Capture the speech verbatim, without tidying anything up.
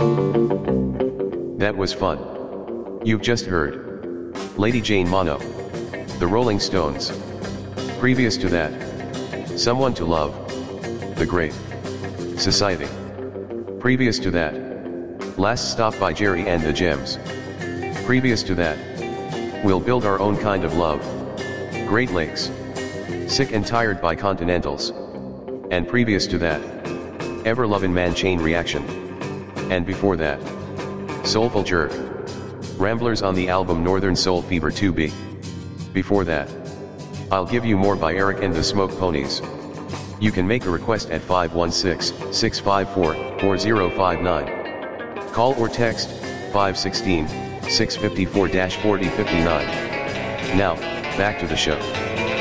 That was fun. You've just heard Lady Jane Mono, The Rolling Stones. Previous to that, Someone to Love, The Great Society. Previous to that, Last Stop by Jerry and the Gems. Previous to that, We'll Build Our Own Kind of Love, Great Lakes. Sick and Tired by Continentals. And previous to that, Ever Lovin' Man Chain Reaction. And before that, Soulful Jerk, Ramblers on the album Northern Soul Fever two B. Before that, I'll Give You More by Eric and the Smoke Ponies. You can make a request at five one six, six five four, four zero five nine. Call or text five one six, six five four, four zero five nine. Now, back to the show.